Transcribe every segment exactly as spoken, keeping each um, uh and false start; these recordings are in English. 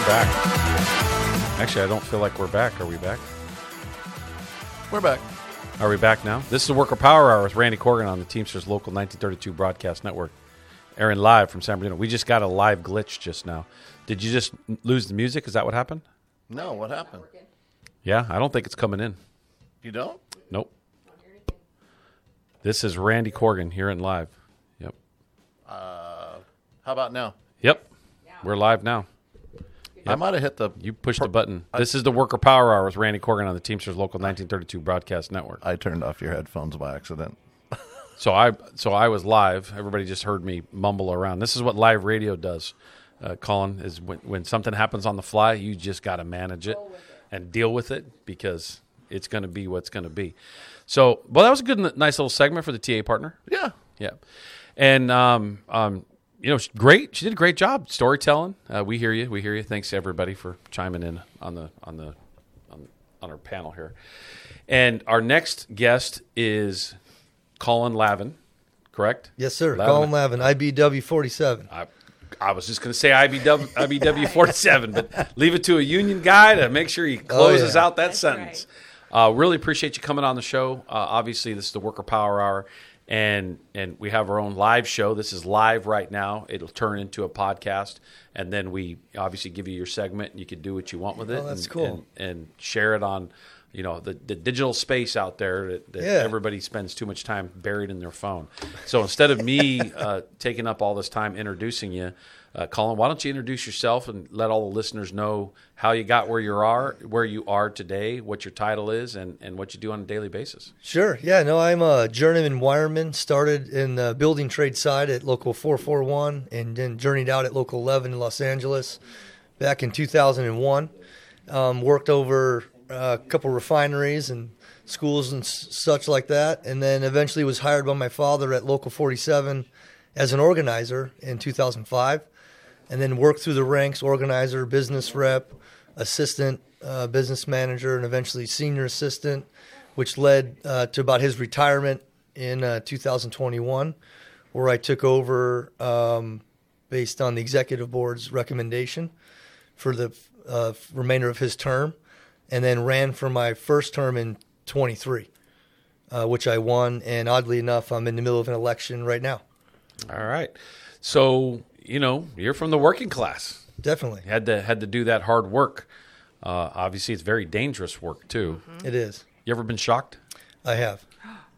we're back. Actually, I don't feel like we're back. Are we back? We're back. Are we back now? This is the Worker Power Hour with Randy Corgan on the Teamsters Local nineteen thirty-two Broadcast Network. Airing live from San Bernardino. We just got a live glitch just now. Did you just lose the music? Is that what happened? No, what happened? Yeah, I don't think it's coming in. You don't? Nope. This is Randy Corgan here in live. Yep. Uh, how about now? Yep. We're live now. Yep. I might have hit the... You pushed the button. This is the Worker Power Hour with Randy Corgan on the Teamsters Local nineteen thirty-two Broadcast Network. I turned off your headphones by accident. So I so I was live. Everybody just heard me mumble around. This is what live radio does, uh, Colin, is when, when something happens on the fly, you just got to manage it and deal with it because it's going to be what's going to be. So, well, that was a good, nice little segment for the T A partner. Yeah. Yeah. And, um, um, you know, great. She did a great job storytelling. Uh, we hear you. We hear you. Thanks to everybody for chiming in on the on the on, on our panel here. And our next guest is Colin Lavin, correct? Yes, sir. Lavin. Colin Lavin, I B W forty-seven. I, I was just going to say I B W, I B W forty-seven, but leave it to a union guy to make sure he closes oh, yeah. out that That's sentence. Right. Uh, really appreciate you coming on the show. Uh, obviously, this is the Worker Power Hour. And and we have our own live show. This is live right now. It'll turn into a podcast, and then we obviously give you your segment, and you can do what you want with it. Oh, that's and, cool. And, and share it on, you know, the, the digital space out there that, that Yeah. everybody spends too much time buried in their phone. So instead of me uh, taking up all this time introducing you, uh, Colin, why don't you introduce yourself and let all the listeners know how you got where you are, where you are today, what your title is, and, and what you do on a daily basis. Sure. Yeah, no, I'm a journeyman wireman. Started in the building trade side at Local four forty-one and then journeyed out at Local eleven in Los Angeles back in two thousand one. Um, worked over a couple refineries and schools and s- such like that, and then eventually was hired by my father at Local forty-seven as an organizer in two thousand five, and then worked through the ranks, organizer, business rep, assistant uh, business manager, and eventually senior assistant, which led uh, to about his retirement in uh, two thousand twenty-one, where I took over um, based on the executive board's recommendation for the uh, remainder of his term, and then ran for my first term in twenty-three, uh, which I won. And oddly enough, I'm in the middle of an election right now. All right. So, you know, you're from the working class. Definitely. Had to had to do that hard work. Uh, obviously, it's very dangerous work, too. It is. You ever been shocked? I have.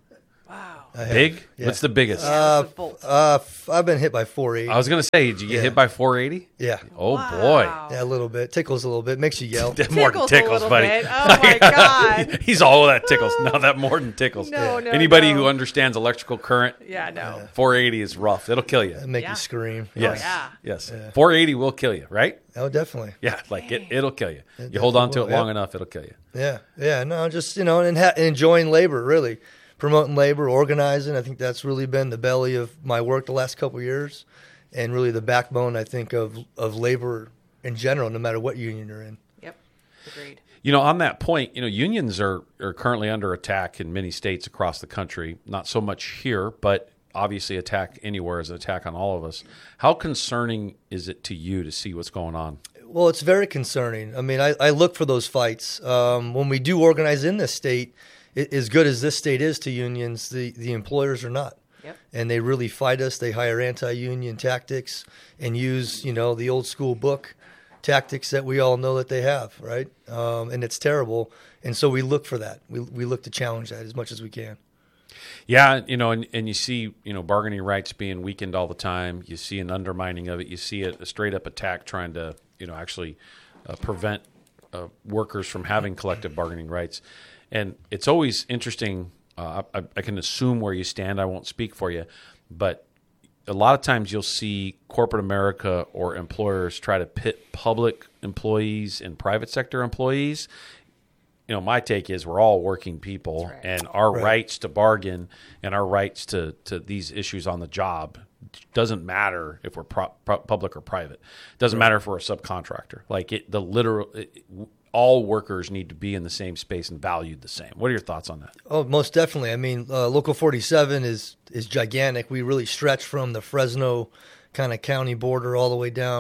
Wow. I have. Big? Yeah. What's the biggest? Uh, With bolts. uh, f- I've been hit by four eighty. I was going to say, did you get Yeah. hit by four eighty? Yeah. Oh, Wow. Yeah, a little bit. Tickles a little bit. Makes you yell. boy. More than Tickles a tickles, little buddy. bit. Oh, my God. He's all of that tickles. No, that more than tickles. No, no, Anybody no. who understands electrical current, Yeah, no. four eighty is rough. It'll kill you. It'll make Yeah. you scream. Yes. yeah. Yes. four eighty will kill you, right? Oh, definitely. Yeah, like it, it'll kill you. It You hold on to it definitely will, long yeah. enough, it'll kill you. Yeah. Yeah. No, just, you know, and ha- enjoying labor, really. Promoting labor, organizing. I think that's really been the belly of my work the last couple of years, and really the backbone, I think, of, of labor in general, no matter what union you're in. Yep. Agreed. You know, on that point, you know, unions are, are currently under attack in many states across the country. Not so much here, but obviously attack anywhere is an attack on all of us. How concerning is it to you to see what's going on? Well, it's very concerning. I mean, I, I look for those fights. Um, when we do organize in this state, it, as good as this state is to unions, the, the employers are not. Yep. And they really fight us. They hire anti-union tactics and use, you know, the old school book tactics that we all know that they have, right? Um, and it's terrible. And so we look for that. We we look to challenge that as much as we can. Yeah, you know, and, and you see, you know, bargaining rights being weakened all the time. You see an undermining of it. You see a, a straight-up attack trying to, you know, actually uh, prevent uh, workers from having collective bargaining rights. And it's always interesting. Uh, I, I can assume where you stand. I won't speak for you. But a lot of times you'll see corporate America or employers try to pit public employees and private sector employees. You know, my take is we're all working people, That's right. and our Right. rights to bargain and our rights to, to these issues on the job doesn't matter if we're pro, pro, public or private. Doesn't matter if we're a subcontractor. Like it, the literal, it, all workers need to be in the same space and valued the same. What are your thoughts on that? Oh, most definitely. I mean, uh, Local forty-seven is is gigantic. We really stretch from the Fresno kind of county border all the way down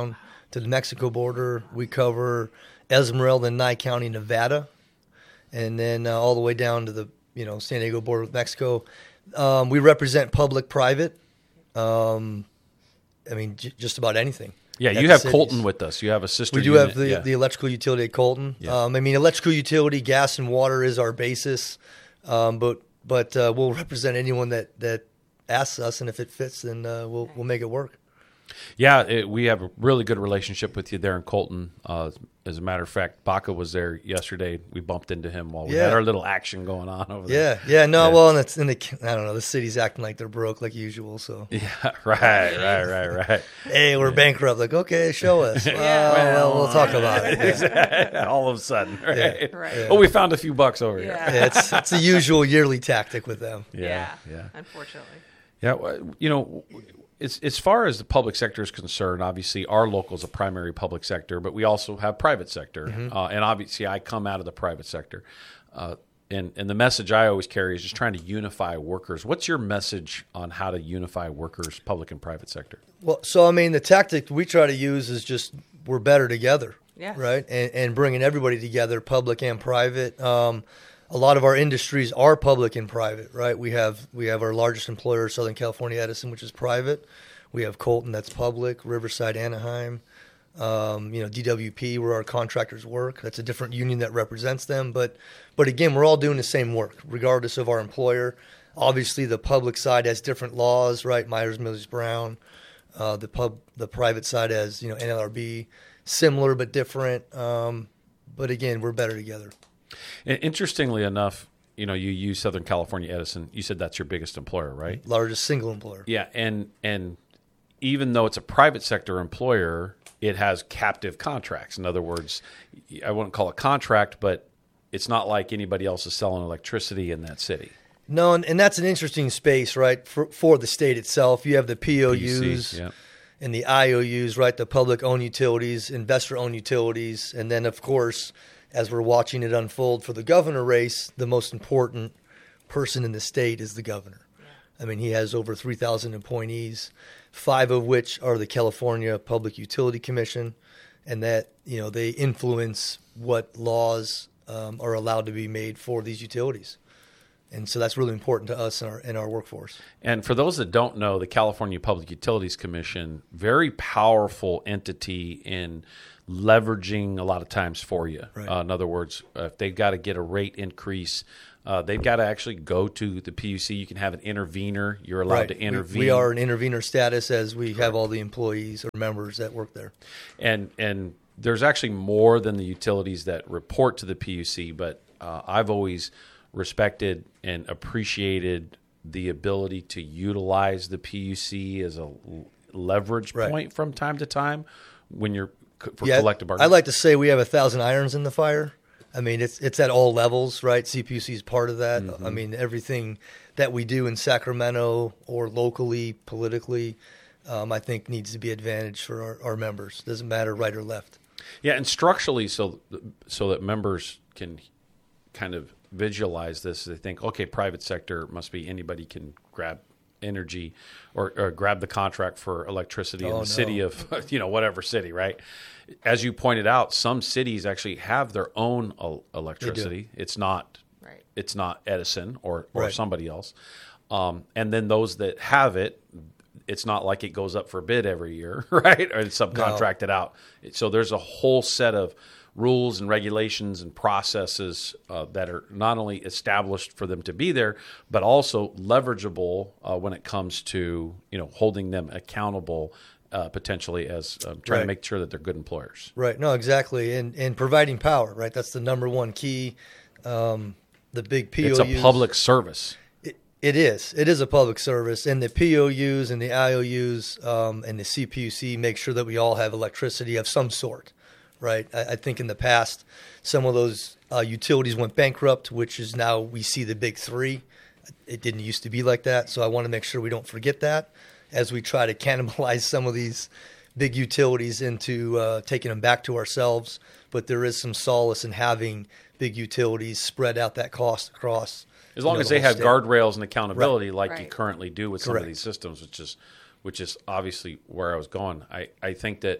to the Mexico border. We cover Esmeralda and Nye County, Nevada, and then uh, all the way down to the you know San Diego border with Mexico. Um, we represent public-private. Um, I mean, j- just about anything. Yeah, at you the have cities. Colton with us. You have a sister We do unit. have the, yeah. the electrical utility at Colton. Yeah. Um, I mean, electrical utility, gas and water is our basis, um, but but uh, we'll represent anyone that, that asks us, and if it fits, then uh, we'll we'll make it work. Yeah, it, we have a really good relationship with you there in Colton. Uh, as a matter of fact, Baca was there yesterday. We bumped into him while we Yeah. had our little action going on over Yeah, there. yeah, no, Yeah. well, and it's in the I don't know, the city's acting like they're broke like usual. So Yeah, right, right, right, right. hey, we're bankrupt. Like, okay, show us. Well, well, we'll talk about it. Yeah. All of a sudden, right? Right. Oh, we found a few bucks over here. Yeah. Yeah, it's it's a usual yearly tactic with them. Yeah, yeah. Unfortunately. Yeah, well, you know, as as far as the public sector is concerned, obviously our local is a primary public sector, but we also have private sector, Mm-hmm. uh, and obviously I come out of the private sector, uh, and and the message I always carry is just trying to unify workers. What's your message on how to unify workers, public and private sector? Well, so I mean, the tactic we try to use is just we're better together, Yes. right? And, and bringing everybody together, public and private. Um, a lot of our industries are public and private, right? We have we have our largest employer, Southern California Edison, which is private. We have Colton, that's public. Riverside, Anaheim. Um, you know, D W P, where our contractors work. That's a different union that represents them. But, but again, we're all doing the same work, regardless of our employer. Obviously, the public side has different laws, right? Myers, Mills, Brown. Uh, the pub, the private side has, you know, N L R B, similar but different. Um, but again, we're better together. And interestingly enough, you know, you use Southern California Edison. You said that's your biggest employer, right? Largest single employer. Yeah, and and even though it's a private sector employer, it has captive contracts. In other words, I wouldn't call it contract, but it's not like anybody else is selling electricity in that city. No, and, and that's an interesting space, right, for, for the state itself. You have the P O Us P U Cs, yeah. and the I O Us, right, the public-owned utilities, investor-owned utilities, and then, of course, as we're watching it unfold for the governor race, the most important person in the state is the governor. I mean, he has over three thousand appointees, five of which are the California Public Utility Commission, and that, you know, they influence what laws um, are allowed to be made for these utilities. And so that's really important to us in our in our workforce. And for those that don't know, the California Public Utilities Commission, very powerful entity in leveraging a lot of times for you. Right. Uh, in other words, uh, if they've got to get a rate increase, uh, they've got to actually go to the P U C. You can have an intervener. You're allowed Right. to We- intervene. We, are an intervener status as we have all the employees or members that work there. and and there's actually more than the utilities that report to the P U C, but uh, I've always respected and appreciated the ability to utilize the P U C as a l- leverage Right. point from time to time when you're c- for Yeah, collective I bargaining. like to say we have a thousand irons in the fire. I mean, it's it's at all levels, right? C P U C is part of that. Mm-hmm. I mean, everything that we do in Sacramento or locally, politically, um, I think needs to be advantage for our, our members. Doesn't matter right or left. Yeah, and structurally, so so that members can kind of visualize this. They think, okay, private sector must be anybody can grab energy or, or grab the contract for electricity in Oh, the no. city of, you know, whatever city, right? As you pointed out, some cities actually have their own el- electricity. It's not Right. it's not Edison or, or Right. somebody else. Um, and then those that have it, it's not like it goes up for bid every year, right? Or it's subcontracted out. So there's a whole set of rules and regulations and processes uh, that are not only established for them to be there, but also leverageable uh, when it comes to, you know, holding them accountable uh, potentially as um, trying Right. to make sure that they're good employers. Right. No, exactly. And and providing power, right? That's the number one key. Um, the big P O Us. It's a public service. It, it is. It is a public service, and the P O Us and the I O Us um, and the C P U C make sure that we all have electricity of some sort, right? I, I think in the past, some of those uh, utilities went bankrupt, which is now we see the big three. It didn't used to be like that, so I want to make sure we don't forget that as we try to cannibalize some of these big utilities into uh, taking them back to ourselves. But there is some solace in having big utilities spread out that cost across. As long you know, as the they whole have state. guardrails and accountability like you Right. currently do with some of Correct. these systems, which is which is obviously where I was going. I, I think that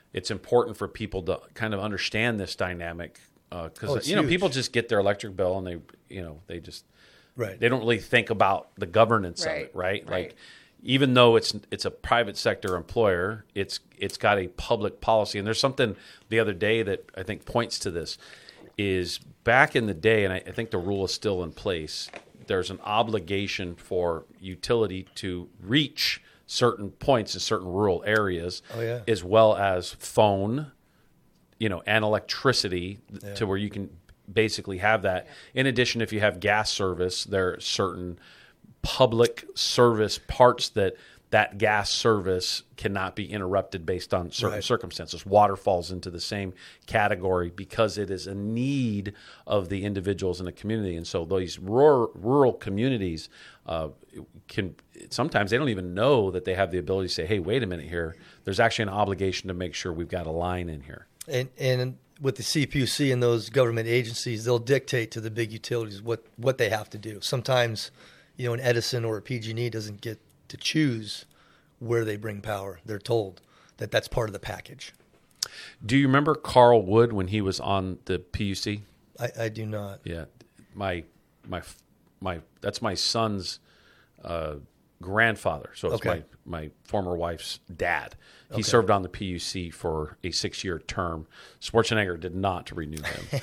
it's important for people to kind of understand this dynamic because Oh, it's you know huge. people just get their electric bill and they you know they just Right. they don't really think about the governance Right, of it, right? right. Like even though it's it's a private sector employer, it's it's got a public policy. And there's something the other day that I think points to this is back in the day, and I, I think the rule is still in place. There's an obligation for utility to reach certain points in certain rural areas, Oh, yeah. as well as phone, you know, and electricity to where you can basically have that. In addition, if you have gas service, there are certain public service parts that that gas service cannot be interrupted based on certain Right. circumstances. Water falls into the same category because it is a need of the individuals in the community. And so these rural, rural communities uh, can sometimes they don't even know that they have the ability to say, hey, wait a minute here. There's actually an obligation to make sure we've got a line in here. And and with the C P U C and those government agencies, they'll dictate to the big utilities what, what they have to do. Sometimes, you know, an Edison or a P G and E doesn't get to choose where they bring power. They're told that that's part of the package. Do you remember Carl Wood when he was on the P U C? I, I do not. Yeah, my my my that's my son's uh, grandfather. So it's Okay. my my former wife's dad. He Okay. served on the P U C for a six-year term. Schwarzenegger did not renew him,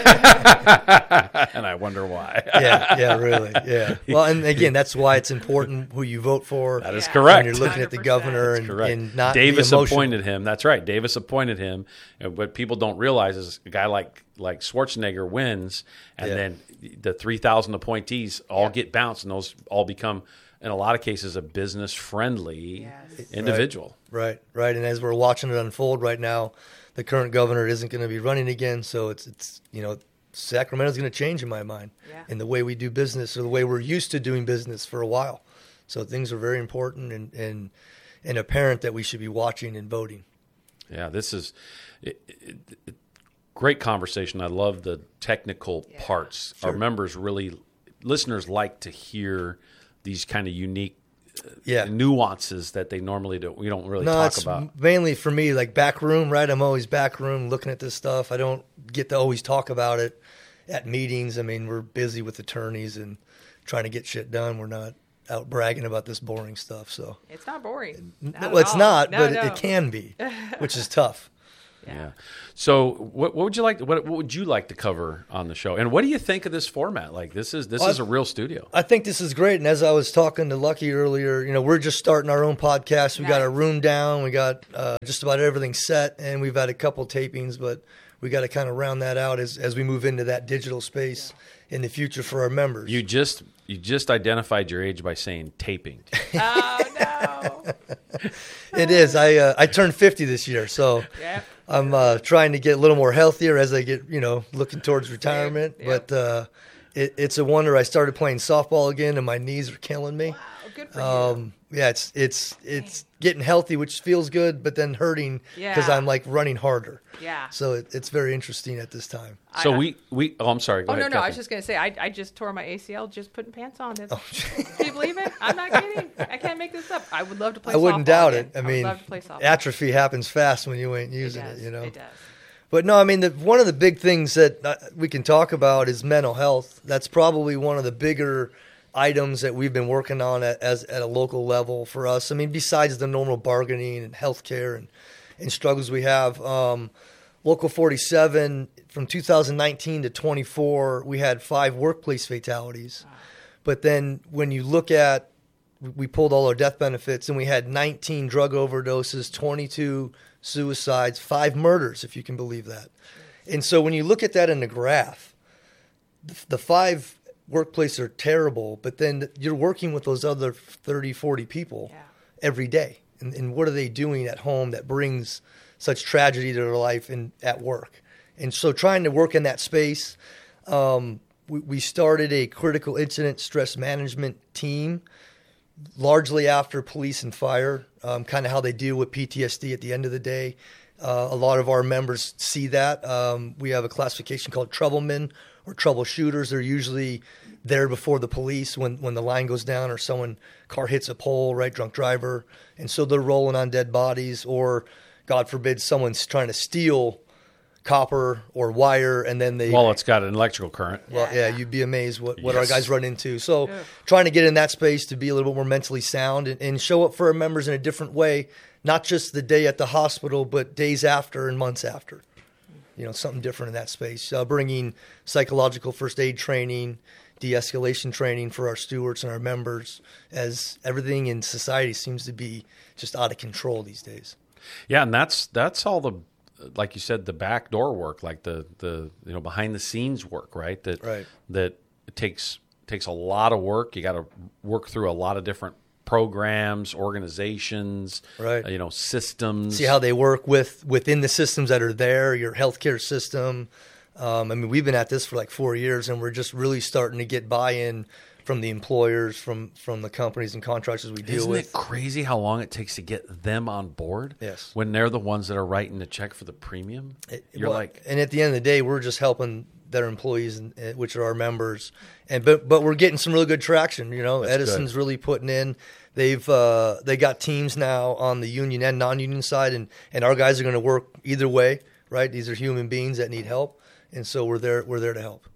and I wonder why. Yeah, yeah, really, yeah. Well, and again, that's why it's important who you vote for. That is Yeah. correct. When you're looking at the one hundred percent. governor and, Correct. and not Davis be emotional. appointed him. That's right. Davis appointed him. And what people don't realize is a guy like like Schwarzenegger wins, and Yeah. then the three thousand appointees all Yeah. get bounced, and those all become, in a lot of cases, a business friendly Yes. individual. Right, right. And as we're watching it unfold right now, the current governor isn't going to be running again. So it's, it's you know, Sacramento's going to change in my mind Yeah. in the way we do business or the way we're used to doing business for a while. So things are very important and, and, and apparent that we should be watching and voting. Yeah, this is it, it, it, great conversation. I love the technical Yeah. parts. Sure. Our members really, listeners like to hear these kind of unique Yeah. nuances that they normally don't. We don't really No, talk it's about. mainly for me, like back room, right? I'm always back room looking at this stuff. I don't get to always talk about it at meetings. I mean, we're busy with attorneys and trying to get shit done. We're not out bragging about this boring stuff. So, It's not boring. Not well, at it's all. not, No, but no. it, it can be, which is tough. Yeah. So, what, what would you like? What, what would you like to cover on the show? And what do you think of this format? Like, this is this Well, is a real studio. I think this is great. And as I was talking to Lucky earlier, you know, we're just starting our own podcast. We got our Nice. room down. We got uh, just about everything set, and we've had a couple tapings, but we got to kind of round that out as as we move into that digital space in the future for our members. You just you just identified your age by saying taping. Oh, no. It is. I uh, I turned fifty this year, so Yep. I'm uh, trying to get a little more healthier as I get, you know, looking towards retirement. Yep. But uh, it, it's a wonder. I started playing softball again, and my knees are killing me. Wow, good for you. Um, yeah, it's it's it's getting healthy, which feels good, but then hurting because Yeah. I'm like running harder. Yeah. So it, it's very interesting at this time. So I- we we oh I'm sorry. Go Oh, no, ahead, no. I Kathy. was just going to say, I, I just tore my A C L just putting pants on. That's, Oh, Can you believe it? I'm not kidding. I can't make this up. I would love to play I wouldn't softball doubt again. it. I would mean, love to play softball. atrophy happens fast when you ain't It using it. does. You know. It does. But no, I mean, the, one of the big things that uh, we can talk about is mental health. That's probably one of the bigger items that we've been working on at, as at a local level for us. I mean, besides the normal bargaining and healthcare and, and struggles we have, um, Local forty-seven from two thousand nineteen to twenty-four, we had five workplace fatalities. Wow. But then when you look at, we pulled all our death benefits and we had nineteen drug overdoses, twenty-two suicides, five murders, if you can believe that. And so when you look at that in the graph, the, the five workplaces are terrible, but then you're working with those other thirty, forty people Yeah. every day. And, and what are they doing at home that brings such tragedy to their life and at work? And so trying to work in that space, um, we, we started a critical incident stress management team, largely after police and fire, um, kind of how they deal with P T S D at the end of the day. Uh, a lot of our members see that. Um, we have a classification called troublemen or troubleshooters. They're usually there before the police when, when the line goes down or someone car hits a pole, right? Drunk driver. And so they're rolling on dead bodies or God forbid, someone's trying to steal copper or wire, and then they Well, it's got an electrical current. well, yeah, you'd be amazed what, what our Yes. guys run into. So Yeah. trying to get in that space to be a little bit more mentally sound and, and show up for our members in a different way, not just the day at the hospital, but days after and months after. You know, something different in that space. Uh, bringing psychological first aid training, de-escalation training for our stewards and our members, as everything in society seems to be just out of control these days. Yeah, and that's that's all the, like you said, the back door work, like the the you know behind the scenes work, right? That Right. that it takes takes a lot of work. You got to work through a lot of different programs, organizations, Right. uh, you know, systems. See how they work with within the systems that are there, your healthcare system. Um, I mean, we've been at this for like four years, and we're just really starting to get buy-in from the employers, from from the companies and contractors we deal Isn't with. it crazy how long it takes to get them on board? Yes. When they're the ones that are writing the check for the premium, It- you're well, like, and at the end of the day, we're just helping their employees, and, uh, which are our members. And but but we're getting some really good traction. You know, That's Edison's good. really putting in. They've uh, they got teams now on the union and non-union side, and, and our guys are going to work either way. Right, these are human beings that need help, and so we're there. We're there to help.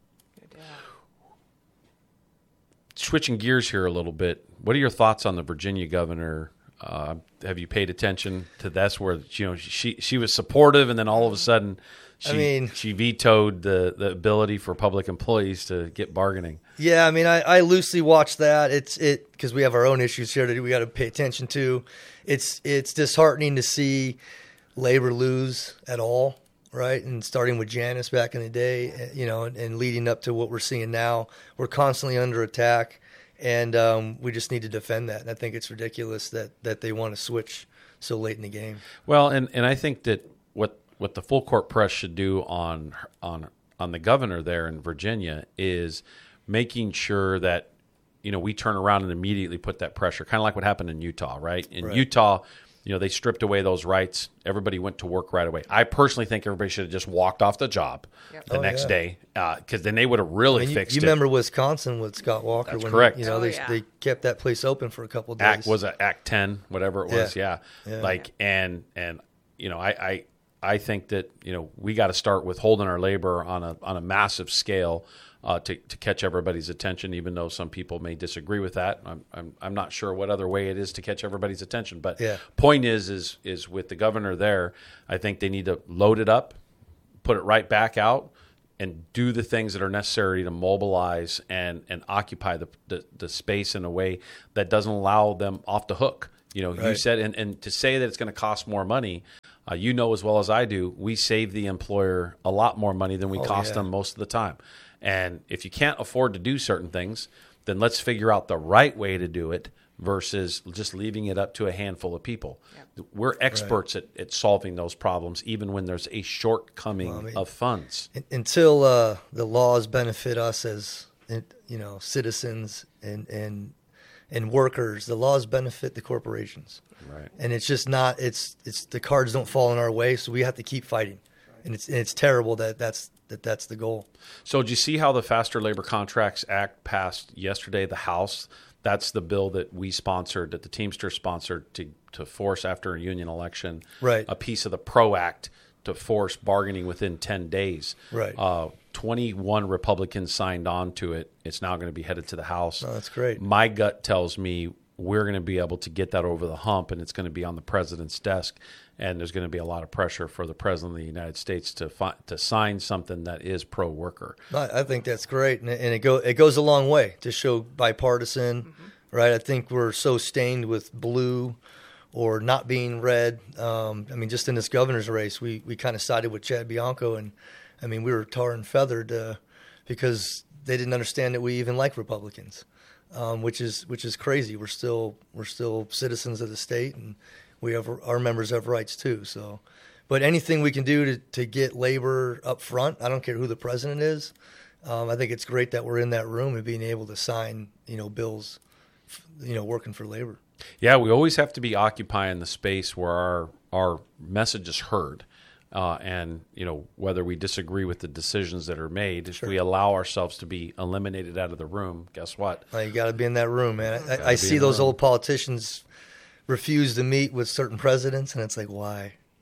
switching gears here a little bit. What are your thoughts on the Virginia governor? Uh, have you paid attention to this? Where you know she she was supportive, and then all of a sudden, she I mean- she vetoed the the ability for public employees to get bargaining. Yeah, I mean, I, I loosely watch that. It's it because we have our own issues here that we got to pay attention to. It's it's disheartening to see labor lose at all, right? And starting with Janice back in the day, you know, and, and leading up to what we're seeing now, we're constantly under attack, and um, we just need to defend that. And I think it's ridiculous that that they want to switch so late in the game. Well, and, and I think that what what the full court press should do on on on the governor there in Virginia is making sure that, you know, we turn around and immediately put that pressure, kind of like what happened in Utah, right? In Right. Utah, you know, they stripped away those rights. Everybody went to work right away. I personally think everybody should have just walked off the job Yep. the Oh, next yeah. day, because then they would have really I mean, you, fixed you it. remember Wisconsin with Scott Walker? That's when, correct. You know, Oh, they yeah. they kept that place open for a couple of days. Act was it Act ten, whatever it was, yeah. Yeah. Yeah. Like and and you know, I I, I think that, you know, we got to start with holding our labor on a on a massive scale uh, to to catch everybody's attention. Even though some people may disagree with that, I'm I'm I'm not sure what other way it is to catch everybody's attention. But Yeah. point is is is with the governor there, I think they need to load it up, put it right back out, and do the things that are necessary to mobilize and, and occupy the, the, the space in a way that doesn't allow them off the hook. You know, you Right. said, and, and to say that it's going to cost more money, uh, you know as well as I do, we save the employer a lot more money than we Oh, cost yeah. them most of the time. And if you can't afford to do certain things, then let's figure out the right way to do it versus just leaving it up to a handful of people. We're experts at, at solving those problems, even when there's a shortcoming Well, I mean- of funds. Un- until uh, the laws benefit us as you know citizens and and and workers. The laws benefit the corporations, Right. and it's just not. It's it's the cards don't fall in our way, so we have to keep fighting. And it's and it's terrible that that's that that's the goal. So, did you see how the Faster Labor Contracts Act passed yesterday? The House. That's the bill that we sponsored, that the Teamsters sponsored to to force after a union election, Right. a piece of the PRO Act to force bargaining within ten days. Right. Uh, twenty-one Republicans signed on to it. It's now going to be headed to the House. Oh, that's great. My gut tells me we're going to be able to get that over the hump, and it's going to be on the president's desk. And there's going to be a lot of pressure for the president of the United States to fi- to sign something that is pro-worker. I, I think that's great, and, it- and it go it goes a long way to show bipartisan, right? I think we're so stained with blue or not being red. Um, I mean, just in this governor's race, we we kind of sided with Chad Bianco, and I mean, we were tar and feathered uh, because they didn't understand that we even like Republicans, um, which is which is crazy. We're still we're still citizens of the state, and we have our members have rights too. So, but anything we can do to, to get labor up front, I don't care who the president is. Um, I think it's great that we're in that room and being able to sign, you know, bills, f- you know, working for labor. Yeah, we always have to be occupying the space where our our message is heard, uh, and you know whether we disagree with the decisions that are made. If we allow ourselves to be eliminated out of the room, guess what? Uh, you got to be in that room, man. I, I, I be see in the those room. old politicians refuse to meet with certain presidents, and it's like, why?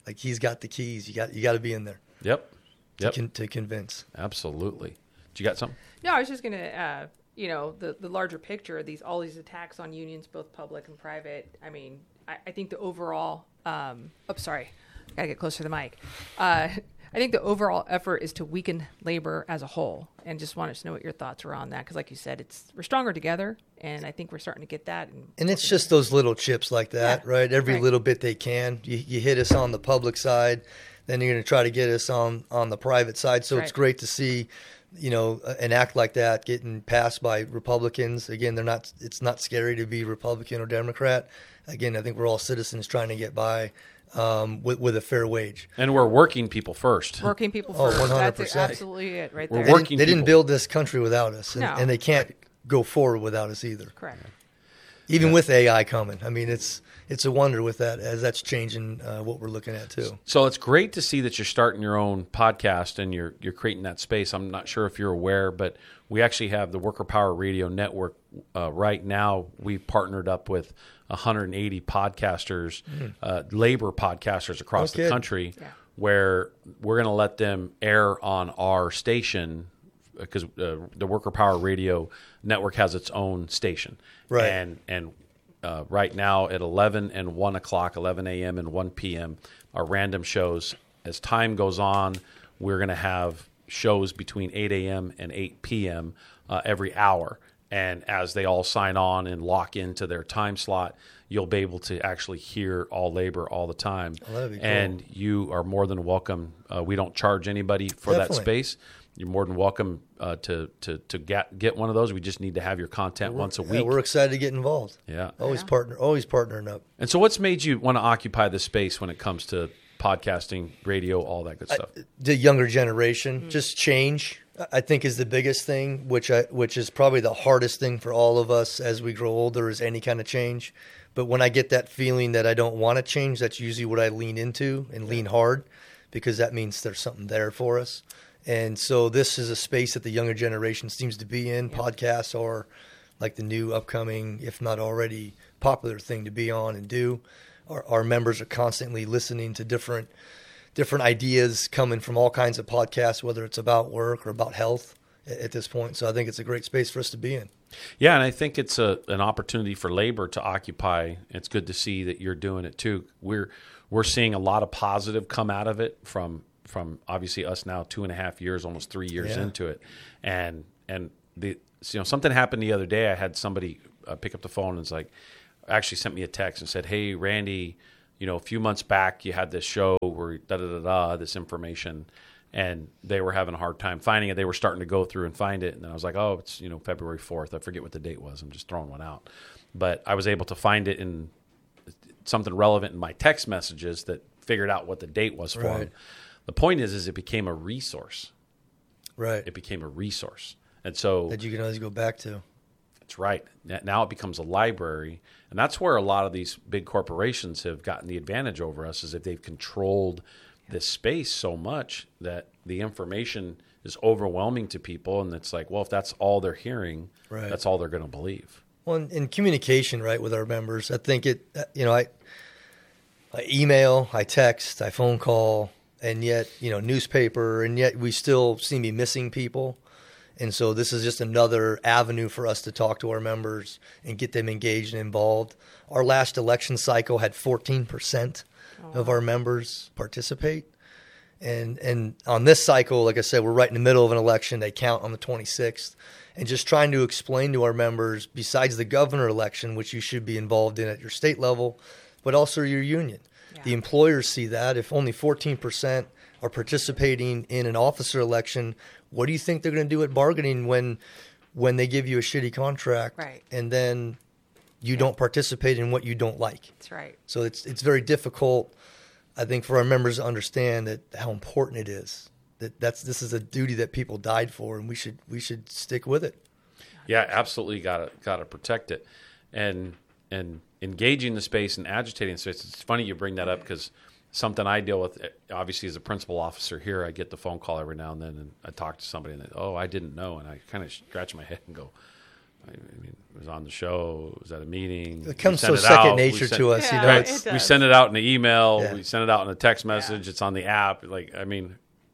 Like he's got the keys. You got you got to be in there Yep. to, Yep. con- to convince. Absolutely. Do you got something? No, I was just gonna, uh, you know, the the larger picture of these all these attacks on unions, both public and private. I mean, I, I think the overall. Um, oh, sorry, gotta get closer to the mic. Uh, I think the overall effort is to weaken labor as a whole, and just wanted to know what your thoughts were on that. Because, like you said, it's we're stronger together, and I think we're starting to get that. And, And it's just those little chips like that, Yeah, right? Every right. little bit they can. You, you hit us on the public side, then you're going to try to get us on, on the private side. So it's Right. great to see, you know, an act like that getting passed by Republicans. Again, they're not. It's not scary to be Republican or Democrat. Again, I think we're all citizens trying to get by um, with, with a fair wage. And we're working people first. working people Oh, first. one hundred That's percent. absolutely it, right We're there. They working didn't, they didn't people. build this country without us, and, No. and they can't go forward without us either. Correct. Even with A I coming, I mean, it's it's a wonder with that as that's changing uh, what we're looking at too. So it's great to see that you're starting your own podcast and you're you're creating that space. I'm not sure if you're aware, but we actually have the Worker Power Radio Network. Uh, right now, we've partnered up with one hundred eighty podcasters, uh, labor podcasters across No the kidding. country, Yeah. where we're going to let them air on our station because uh, the Worker Power Radio Network has its own station, Right. And and uh, right now at eleven and one o'clock, eleven a.m. and one p.m. are random shows. As time goes on, we're going to have shows between eight a.m. and eight p.m. Uh, every hour. And as they all sign on and lock into their time slot, you'll be able to actually hear All Labor all the time. Oh, that'd be cool. And you are more than welcome. Uh, we don't charge anybody for that Definitely. space. You're more than welcome uh, to to to get get one of those. We just need to have your content once a Yeah, week. we're excited to get involved. Yeah. Always Yeah. partner, always partnering up. And so, what's made you want to occupy this space when it comes to podcasting, radio, all that good stuff? The younger generation, just change, I think, is the biggest thing, which I, which is probably the hardest thing for all of us as we grow older, is any kind of change. But when I get that feeling that I don't want to change, that's usually what I lean into and lean hard, because that means there's something there for us. And so this is a space that the younger generation seems to be in. Podcasts are like the new upcoming, if not already popular thing to be on and do. Our, our members are constantly listening to different different ideas coming from all kinds of podcasts, whether it's about work or about health at, at this point. So I think it's a great space for us to be in. Yeah, and I think it's a an opportunity for labor to occupy. It's good to see that you're doing it too. We're we're seeing a lot of positive come out of it from from obviously us now two and a half years, almost three years Yeah. into it, and and the you know something happened the other day. I had somebody uh, pick up the phone and it's like actually sent me a text and said, "Hey, Randy, you know, a few months back you had this show where da da da da this information." And they were having a hard time finding it. They were starting to go through and find it. And then I was like, oh, it's, you know, February fourth. I forget what the date was. I'm just throwing one out. But I was able to find it in something relevant in my text messages that figured out what the date was for Right. them. The point is, is it became a resource. Right. It became a resource. And so That you can always go back to. that's right. N- Now it becomes a library. And that's where a lot of these big corporations have gotten the advantage over us, is if they've controlled this space so much that the information is overwhelming to people. And it's like, well, if that's all they're hearing, Right. that's all they're going to believe. Well, in, in communication, right, with our members, I think it, uh, you know, I, I email, I text, I phone call, and yet, you know, newspaper, and yet we still seem to be missing people. And so this is just another avenue for us to talk to our members and get them engaged and involved. Our last election cycle had fourteen percent of our members participate. And and on this cycle, like I said, we're right in the middle of an election. They count on the twenty-sixth. And just trying to explain to our members, besides the governor election, which you should be involved in at your state level, but also your union. Yeah. The employers see that. If only fourteen percent are participating in an officer election, what do you think they're going to do at bargaining when when they give you a shitty contract Right. and then you don't participate in what you don't like? That's right. So it's it's very difficult, I think, for our members to understand that how important it is. That that's this is a duty that people died for, and we should we should stick with it. Yeah, absolutely. Got to got to protect it, and and engaging the space and agitating the space. It's funny you bring that up because something I deal with, obviously, as a principal officer here, I get the phone call every now and then, and I talk to somebody, and they, oh, I didn't know, and I kind of scratch my head and go, I mean, it was on the show. It was at a meeting. It comes We so sent second out. nature We sent- to us, Yeah, you know. it It's, does. We send it out in an email. Yeah. We send it out in a text message. It's on the app. Like, I mean,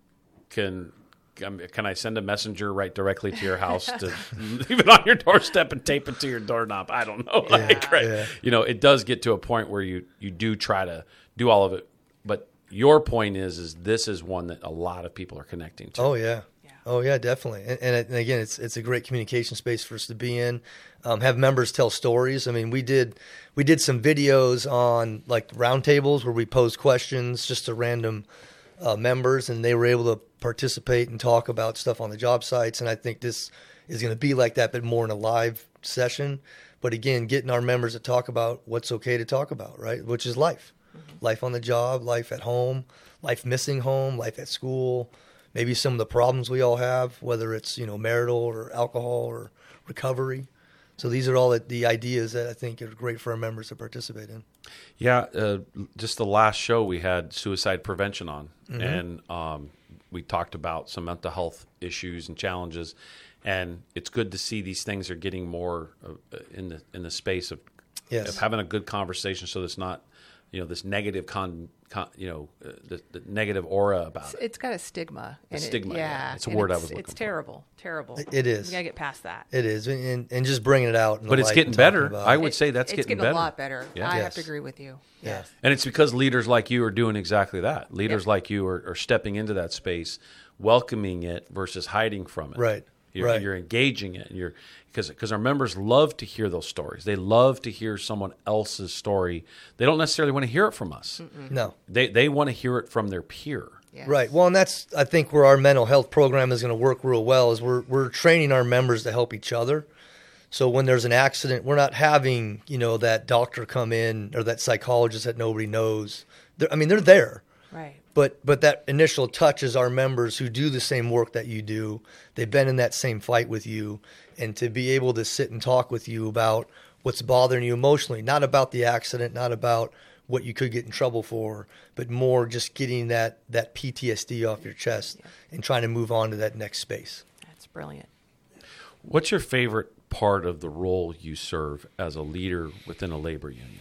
can um, can I send a messenger right directly to your house to leave it on your doorstep and tape it to your doorknob? I don't know. Like, right? yeah. You know, it does get to a point where you you do try to do all of it, but your point is is this is one that a lot of people are connecting to. Oh yeah. Yeah. Oh yeah, definitely. And, and, and again, it's it's a great communication space for us to be in. Um, have members tell stories. I mean, we did we did some videos on like roundtables where we posed questions just to random uh, members, and they were able to participate and talk about stuff on the job sites. And I think this is going to be like that, but more in a live session. But again, getting our members to talk about what's okay to talk about, right? Which is life, mm-hmm. life on the job, life at home, life missing home, life at school. Maybe some of the problems we all have, whether it's, you know, marital or alcohol or recovery. So these are all the, the ideas that I think are great for our members to participate in. Yeah, uh, just the last show we had suicide prevention on, Mm-hmm. and um, we talked about some mental health issues and challenges. And it's good to see these things are getting more uh, in the in the space of, Yes. of having a good conversation, so there's not, you know, this negative con, con you know, uh, the, the negative aura about it. It's got a stigma. and it- stigma, yeah. yeah. It's a and word I it's, was looking It's for. terrible, terrible. It is. We gotta get past that. It is, and, and just bringing it out. in the But it's light getting and talking better. about I it. would say that's it's getting getting, better. a lot better. Yeah. I Yes. have to agree with you. Yeah. Yes. And it's because leaders like you are doing exactly that. Leaders Yep. like you are, are stepping into that space, welcoming it versus hiding from it. Right. You're, Right. you're engaging it, and you're because because our members love to hear those stories. They love to hear someone else's story. They don't necessarily want to hear it from us. No. They they want to hear it from their peer. Yes. Right. Well, and that's I think where our mental health program is going to work real well is we're we're training our members to help each other. So when there's an accident, we're not having, you know, that doctor come in or that psychologist that nobody knows. They're, I mean, they're there. Right. But but that initial touch is our members who do the same work that you do. They've been in that same fight with you, and to be able to sit and talk with you about what's bothering you emotionally, not about the accident, not about what you could get in trouble for, but more just getting that that P T S D off your chest and trying to move on to that next space. That's brilliant. What's your favorite part of the role you serve as a leader within a labor union?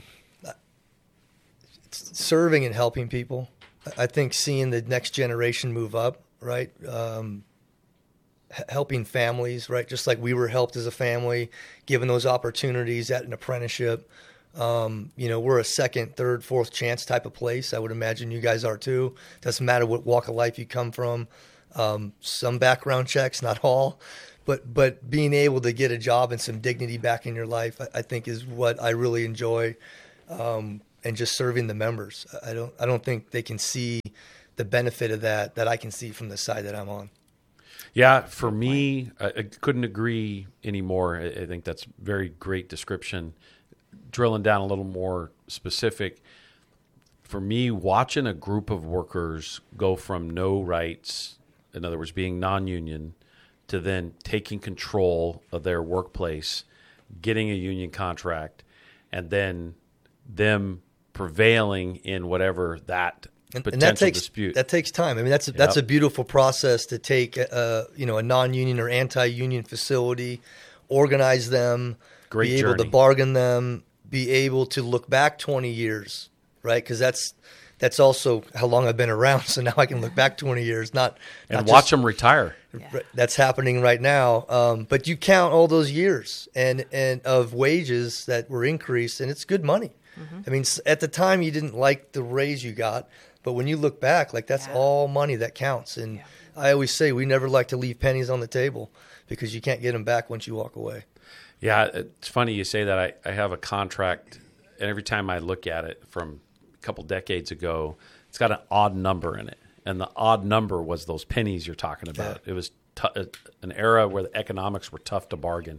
Serving and helping people. I think seeing the next generation move up, right? Um, h- helping families, right? Just like we were helped as a family, given those opportunities at an apprenticeship. Um, you know, we're a second, third, fourth chance type of place. I would imagine you guys are too. Doesn't matter what walk of life you come from. Um, some background checks, not all. But but being able to get a job and some dignity back in your life, I, I think is what I really enjoy. Um, and just serving the members. I don't I don't think they can see the benefit of that that I can see from the side that I'm on. Yeah, for me, I, I couldn't agree anymore. I, I think that's very great description. Drilling down a little more specific, for me, watching a group of workers go from no rights, in other words, being non-union, to then taking control of their workplace, getting a union contract, and then them prevailing in whatever that And, potential and that takes dispute. that takes time. I mean, that's a, that's a Yep. beautiful process to take a, you know a non-union or anti-union facility, organize them, Great be able to journey. bargain them, be able to look back twenty years, right? Because that's that's also how long I've been around. So now I can look back twenty years, not and not watch just- them retire. Yeah. Right, that's happening right now. Um, but you count all those years and, and of wages that were increased, and it's good money. Mm-hmm. I mean, s- at the time you didn't like the raise you got, but when you look back, like that's Yeah. all money that counts. And Yeah. I always say we never like to leave pennies on the table because you can't get them back once you walk away. Yeah, it's funny you say that. I, I have a contract, and every time I look at it from a couple decades ago, it's got an odd number in it. And the odd number was those pennies you're talking about. It was t- an era where the economics were tough to bargain.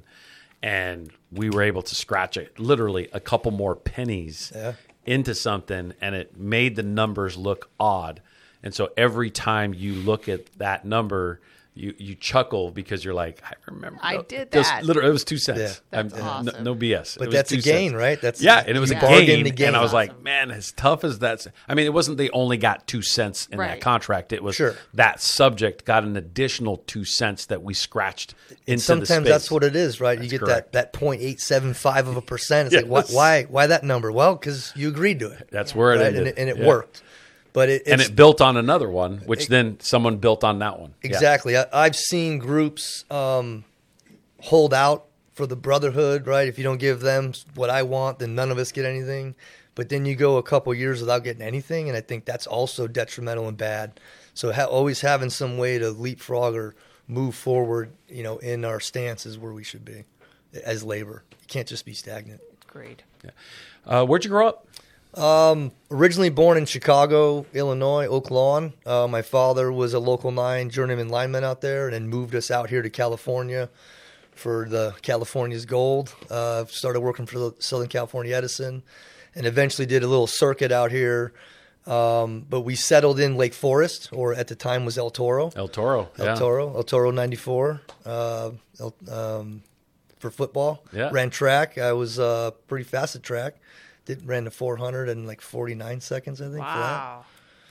And we were able to scratch it, literally a couple more pennies Yeah. into something, and it made the numbers look odd. And so every time you look at that number, you you chuckle because you're like, I remember. I no, did it was that. literally, it was two cents. Yeah. That's I'm- awesome. no, no B S. But It was that's two a gain, cents. right? That's Yeah, and it was you a bargain gain, the gain. and I was Awesome. like, man, as tough as that's. I mean, it wasn't they only got two cents in that Right. contract. It was Sure. that subject got an additional two cents that we scratched into Sometimes the space. that's what it is, right? That's you get correct. that that point eight seven five of a percent. It's like why, Yes. why why that number? Well, because you agreed to it, That's where it right? ended, and it, and it Yeah. worked. But it, it's, and it built on another one, which then someone built on that one. Yeah. exactly. I, I've seen groups um, hold out for the brotherhood, right? If you don't give them what I want, then none of us get anything. But then you go a couple years without getting anything, and I think that's also detrimental and bad. So ha- always having some way to leapfrog or move forward, you know, in our stance is where we should be as labor. You can't just be stagnant. Great. Uh, where'd you grow up? Originally born in Chicago, Illinois, Oak Lawn. Uh, my father was a local nine journeyman lineman out there, and then moved us out here to California for the California's Gold. Uh, started working for the Southern California Edison, and eventually did a little circuit out here. Um, but we settled in Lake Forest, or at the time was El Toro. El Toro. El yeah. Toro, El Toro ninety-four uh, El, um, for football. Yeah. Ran track. I was uh, pretty fast at track. Did ran the four hundred in like forty-nine seconds, I think. For that. Wow.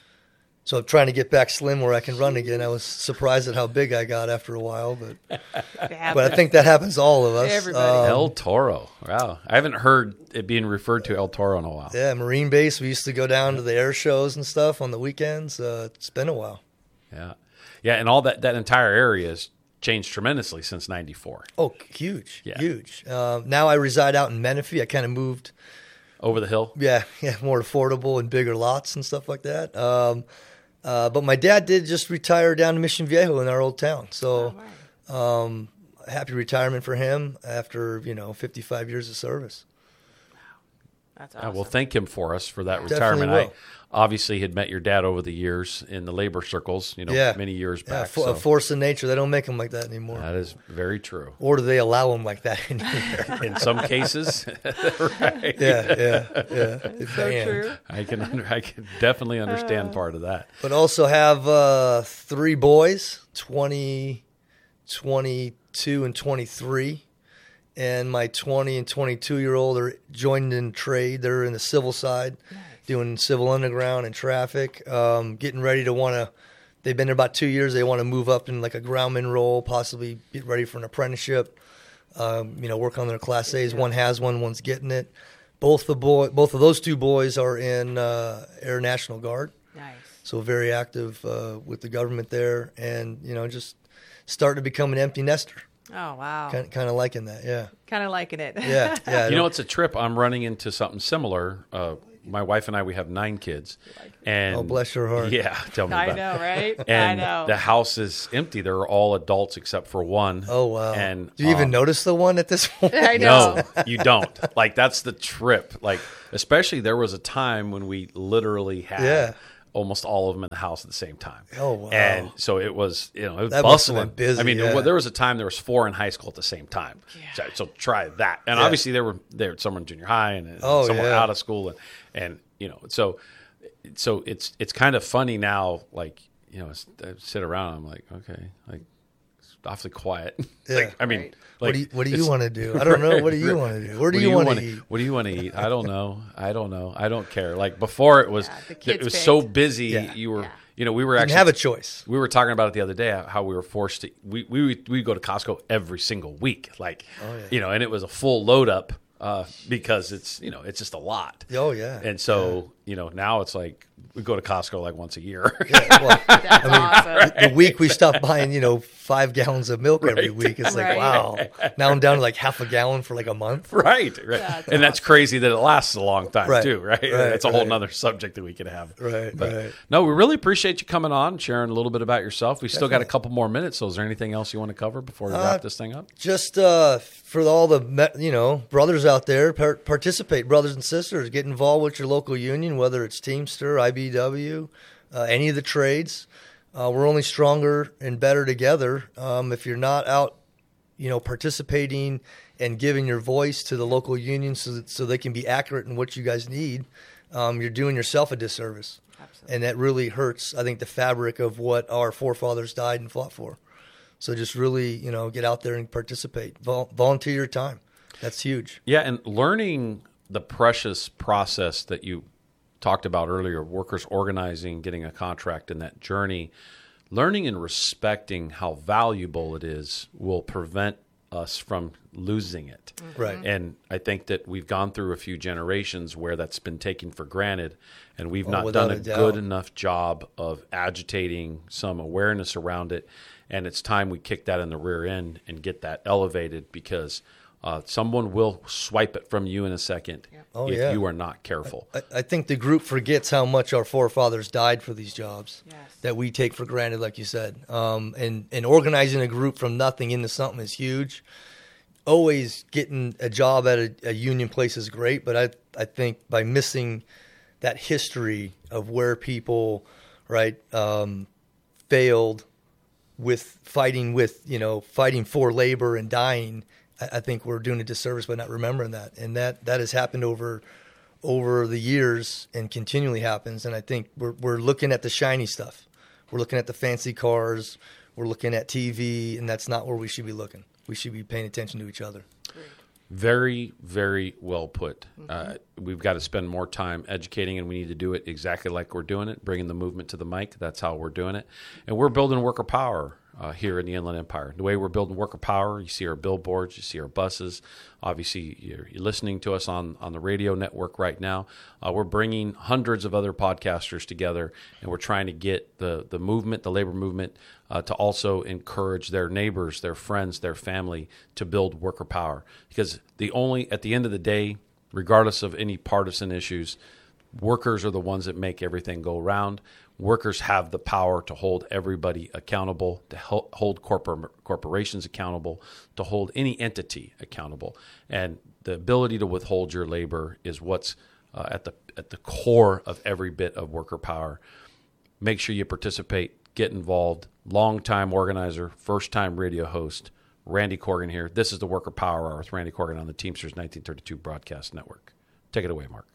So I'm trying to get back slim where I can run again. I was surprised at how big I got after a while, but It but I happens. think that happens to all of us. Everybody. Um, El Toro. Wow. I haven't heard it being referred to El Toro in a while. yeah, Marine Base. We used to go down to the air shows and stuff on the weekends. Uh, it's been a while. Yeah. Yeah. And all that, that entire area has changed tremendously since ninety-four. Oh, huge, Yeah. huge. Um, now I reside out in Menifee. I kind of moved. Over the hill. Yeah, yeah, more affordable and bigger lots and stuff like that. Um, uh, but my dad did just retire down to Mission Viejo in our old town. So All right. um, happy retirement for him after, you know, fifty-five years of service. That's I awesome. will thank him for us for that Definitely retirement. will. I obviously had met your dad over the years in the labor circles, you know, Yeah. many years Yeah, back. fo- so a force of nature. They don't make them like that anymore. that is very true. Or do they allow them like that anymore? In some cases, right? yeah, yeah, yeah. so Man. true. I can under, I can definitely understand Uh. part of that. But also have uh, three boys, twenty, twenty-two, and twenty-three. And my twenty and twenty-two year old are joined in trade. They're in the civil side, doing civil underground and traffic, um, getting ready to want to. They've been there about two years. They want to move up in like a groundman role, possibly get ready for an apprenticeship. Um, you know, work on their class A's. One has one, one's getting it. Both the boy, both of those two boys are in uh, Air National Guard. Nice. So very active uh, with the government there, and you know, just starting to become an empty nester. Oh wow. Kind kind of liking that, yeah, Kind of liking it. yeah, yeah. I You know, don't- it's a trip. I'm running into something similar. Uh, my wife and I, we have nine kids, and Oh, bless your heart. Yeah, tell me I about know, it. right? And I know. the house is empty. They're all adults except for one. Oh wow! And do you even um, notice the one at this point? I know. No, you don't. Like that's the trip. Like especially there was a time when we literally had Yeah. almost all of them in the house at the same time. Oh, wow. And so it was, you know, it was That must have bustling. been busy, I mean, yeah. well, there was a time there was four in high school at the same time. So, so try that. And Yeah. obviously there were there some were in junior high and, and Oh, some were yeah. out of school and and you know so so it's it's kind of funny now. Like you know, I sit around. I'm like, okay, like it's awfully quiet. Yeah. like I mean. Right. Like, what do you, what do you it's- want to do? I don't know. What do you Right. want to do? Where do What you want wanna- to eat? What do you want to eat? I don't know. I don't know. I don't care. Like before, it was Yeah, the it kids was so picked. busy. Yeah. You were, Yeah. you know, we were You actually didn't have a choice. we were talking about it the other day how we were forced to we we would- we go to Costco every single week, like Oh, yeah. you know, and it was a full load up uh, because it's you know it's just a lot. Oh yeah. And so you know now it's like we go to Costco like once a year. Yeah, well, That's awesome. the week we stopped buying, you know, five gallons of milk every Right. week. It's like, Right. wow. Now I'm down to like half a gallon for like a month. Right, right, That's and that's crazy that it lasts a long time Right, too, right? right, That's a whole right. nother subject that we could have. Right, But, right. No, we really appreciate you coming on, sharing a little bit about yourself. We still got a Definitely. couple more minutes, so is there anything else you want to cover before we Uh, wrap this thing up? Just uh, for all the me- you know brothers out there, par- participate, brothers and sisters. Get involved with your local union, whether it's Teamster, I B W, uh, any of the trades. Uh, we're only stronger and better together. Um, if you're not out, you know, participating and giving your voice to the local unions so that, so they can be accurate in what you guys need, um, you're doing yourself a disservice. Absolutely. And that really hurts, I think, the fabric of what our forefathers died and fought for. So just really, you know, get out there and participate. Vol- volunteer your time. That's huge. Yeah, and learning the precious process that you talked about earlier, workers organizing, getting a contract, and that journey, learning and respecting how valuable it is will prevent us from losing it. Right. And I think that we've gone through a few generations where that's been taken for granted, and we've Oh, not without done a, a doubt. good enough job of agitating some awareness around it. And it's time we kick that in the rear end and get that elevated, because uh, someone will swipe it from you in a second Oh, if yeah. you are not careful. I, I think the group forgets how much our forefathers died for these jobs Yes. that we take for granted, like you said. Um, and, and organizing a group from nothing into something is huge. Always getting a job at a, a union place is great, but I I think by missing that history of where people, right, um, failed with fighting with, you know, fighting for labor and dying, I, I think we're doing a disservice by not remembering that. And that, that has happened over over the years and continually happens. And I think we're we're looking at the shiny stuff. We're looking at the fancy cars. We're looking at T V, and that's not where we should be looking. We should be paying attention to each other. Very, very well put. Uh, we've got to spend more time educating, and we need to do it exactly like we're doing it, bringing the movement to the mic. That's how we're doing it. And we're building worker power uh, here in the Inland Empire. The way we're building worker power, you see our billboards, you see our buses. Obviously, you're, you're listening to us on, on the radio network right now. Uh, we're bringing hundreds of other podcasters together, and we're trying to get the, the movement, the labor movement, uh, to also encourage their neighbors, their friends, their family to build worker power. Because the only, at the end of the day, regardless of any partisan issues, workers are the ones that make everything go round. Workers have the power to hold everybody accountable, to hel- hold corpor- corporations accountable, to hold any entity accountable. And the ability to withhold your labor is what's uh, at the at the core of every bit of worker power. Make sure you participate, get involved. Long-time organizer, first-time radio host, Randy Corrigan here. This is the Worker Power Hour with Randy Corrigan on the Teamsters nineteen thirty-two Broadcast Network. Take it away, Mark.